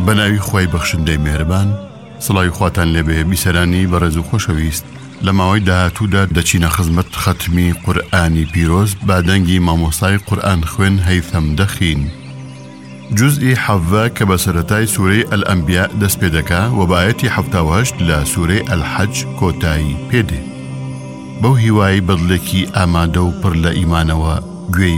بەناوی خۆی بەخشندەی مێربان سڵاوی خواتان لێبێ بیسەرانی بەڕێز و خۆشەویست لە ماوەی داهاتوودا دەچینە خزمەت ختمی قورئانی پیرۆز بادەنگی مامۆستای قورئان خوێن هەیثەم دەخین جزئی حەڤە کە بە سەرەتای سوورەی ئەلئەنبیا دەست پێ دەکا و بە ئایەتی 78 لە سوورەی ئەلحەج کۆتایی پێدێ بەو هیوای بەدڵێکی ئامادە و پڕ لە ئیمانەوە گوێی